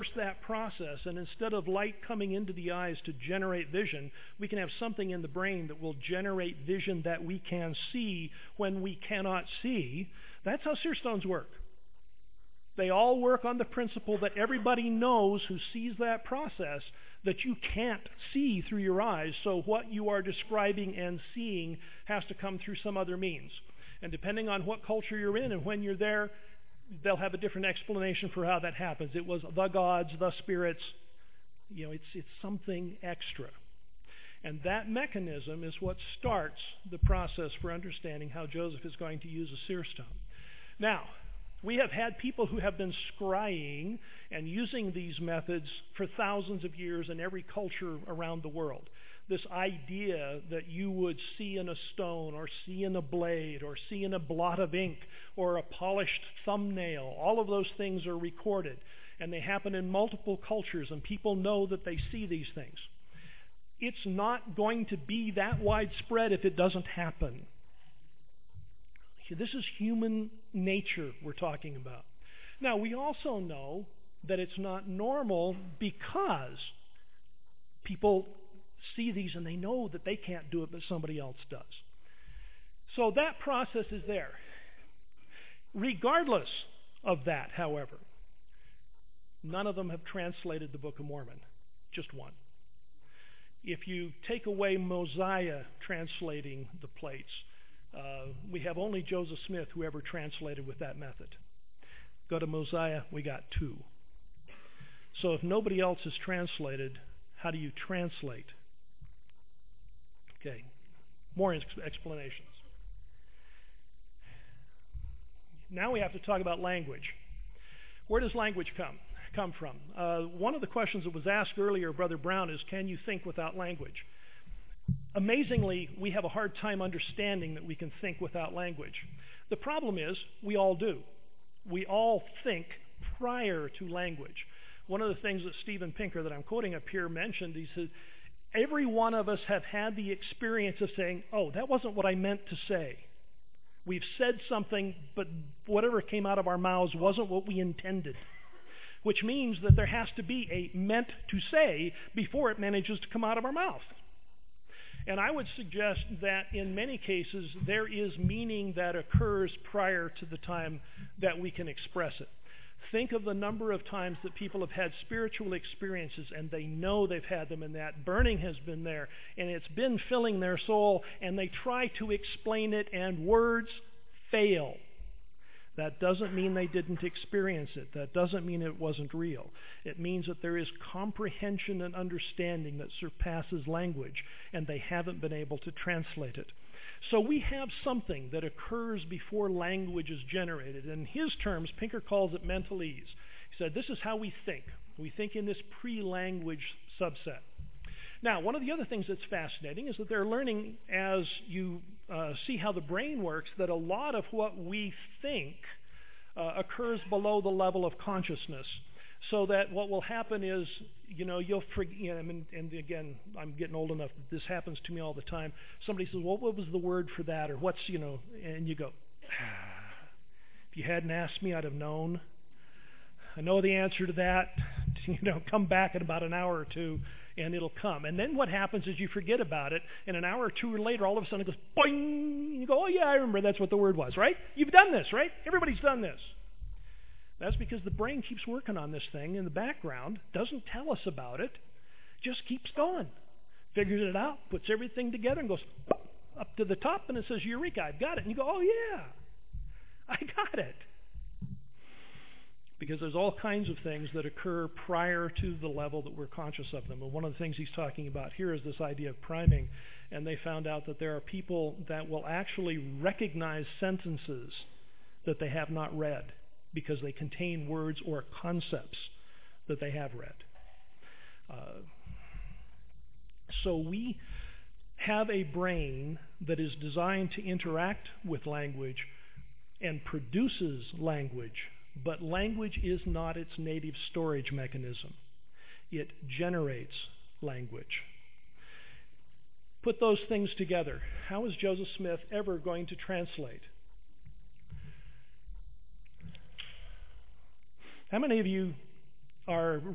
that process, and instead of light coming into the eyes to generate vision, we can have something in the brain that will generate vision that we can see when we cannot see. That's how seer stones work. They all work on the principle that everybody knows who sees that process that you can't see through your eyes, so what you are describing and seeing has to come through some other means. And depending on what culture you're in and when you're there, they'll have a different explanation for how that happens. It was the gods, the spirits. It's something extra. And that mechanism is what starts the process for understanding how Joseph is going to use a seer stone. Now, we have had people who have been scrying and using these methods for thousands of years in every culture around the world. This idea that you would see in a stone or see in a blade or see in a blot of ink or a polished thumbnail, all of those things are recorded. And they happen in multiple cultures, and people know that they see these things. It's not going to be that widespread if it doesn't happen. This is human nature we're talking about. Now, we also know that it's not normal because people see these and they know that they can't do it, but somebody else does. So that process is there. Regardless of that, however, none of them have translated the Book of Mormon. Just one. If you take away Mosiah translating the plates, we have only Joseph Smith who ever translated with that method. Go to Mosiah, we got 2. So if nobody else has translated, how do you translate? Okay, more explanations. Now we have to talk about language. Where does language come from? One of the questions that was asked earlier, Brother Brown, is can you think without language? Amazingly, we have a hard time understanding that we can think without language. The problem is, we all do. We all think prior to language. One of the things that Steven Pinker, that I'm quoting up here, mentioned, he said, every one of us have had the experience of saying, oh, that wasn't what I meant to say. We've said something, but whatever came out of our mouths wasn't what we intended. Which means that there has to be a meant to say before it manages to come out of our mouth. And I would suggest that in many cases there is meaning that occurs prior to the time that we can express it. Think of the number of times that people have had spiritual experiences and they know they've had them, and that burning has been there and it's been filling their soul, and they try to explain it and words fail. That doesn't mean they didn't experience it. That doesn't mean it wasn't real. It means that there is comprehension and understanding that surpasses language, and they haven't been able to translate it. So we have something that occurs before language is generated. In his terms, Pinker calls it mental ease. He said, this is how we think. We think in this pre-language subset. Now, one of the other things that's fascinating is that they're learning, as you see how the brain works, that a lot of what we think occurs below the level of consciousness. So that what will happen is, you'll forget, and again, I'm getting old enough that this happens to me all the time. Somebody says, well, what was the word for that? Or what's, and you go, if you hadn't asked me, I'd have known. I know the answer to that. Come back in about an hour or two, and it'll come. And then what happens is you forget about it, and an hour or two later, all of a sudden it goes, boing, and you go, oh yeah, I remember that's what the word was, right? You've done this, right? Everybody's done this. That's because the brain keeps working on this thing in the background, doesn't tell us about it, just keeps going. Figures it out, puts everything together, and goes up to the top, and it says, Eureka, I've got it. And you go, oh yeah, I got it. Because there's all kinds of things that occur prior to the level that we're conscious of them. And one of the things he's talking about here is this idea of priming. And they found out that there are people that will actually recognize sentences that they have not read because they contain words or concepts that they have read. So we have a brain that is designed to interact with language and produces language. But language is not its native storage mechanism. It generates language. Put those things together. How is Joseph Smith ever going to translate? How many of you are